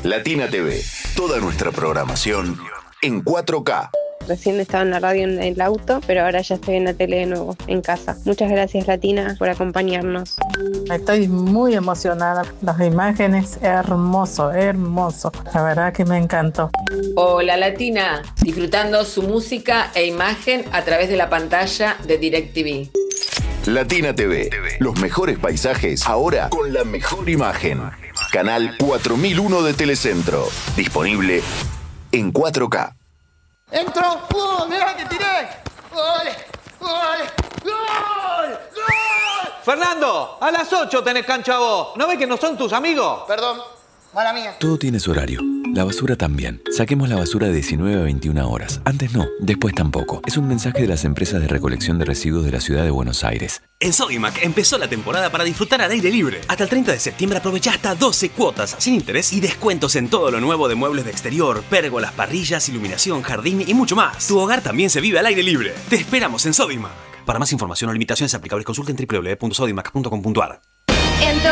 Latina TV, toda nuestra programación en 4K. Recién estaba en la radio en el auto, pero ahora ya estoy en la tele de nuevo, en casa. Muchas gracias, Latina, por acompañarnos. Estoy muy emocionada. Las imágenes, hermoso. La verdad que me encantó. Hola, Latina, disfrutando su música e imagen a través de la pantalla de DirecTV. Latina TV, los mejores paisajes, ahora con la mejor imagen. Canal 4001 de Telecentro, disponible en 4K. ¡Entro! ¡Mirá que tiré! ¡Gol! ¡Gol! ¡Gol! ¡Gol! Fernando, a las 8 tenés cancha vos. ¿No ves que no son tus amigos? Perdón, mala mía. Todo tiene su horario. La basura también. Saquemos la basura de 19 a 21 horas. Antes no, después tampoco. Es un mensaje de las empresas de recolección de residuos de la ciudad de Buenos Aires. En Sodimac empezó la temporada para disfrutar al aire libre. Hasta el 30 de septiembre aprovechá hasta 12 cuotas sin interés y descuentos en todo lo nuevo de muebles de exterior, pérgolas, parrillas, iluminación, jardín y mucho más. Tu hogar también se vive al aire libre. Te esperamos en Sodimac. Para más información o limitaciones aplicables, consulten www.sodimac.com.ar. En